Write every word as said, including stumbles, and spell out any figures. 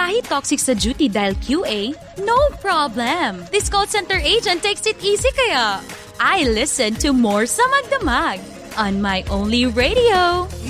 Kahit toxic sa duty dahil Q A, no problem. This call center agent takes it easy kaya. I listen to More sa Magdamag on my only radio.